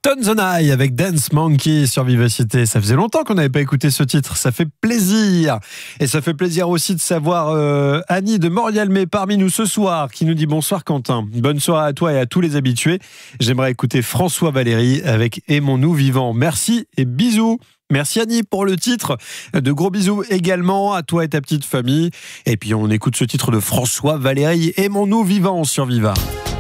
Tones on High avec Dance Monkey sur Vivacité. Ça faisait longtemps qu'on n'avait pas écouté ce titre. Ça fait plaisir. Et ça fait plaisir aussi de savoir Annie de Morialmé parmi nous ce soir qui nous dit bonsoir Quentin. Bonne soirée à toi et à tous les habitués. J'aimerais écouter François Valéry avec Aimons-nous vivants. Merci et bisous. Merci Annie pour le titre. De gros bisous également à toi et ta petite famille. Et puis on écoute ce titre de François Valéry, Aimons-nous vivants sur Viva.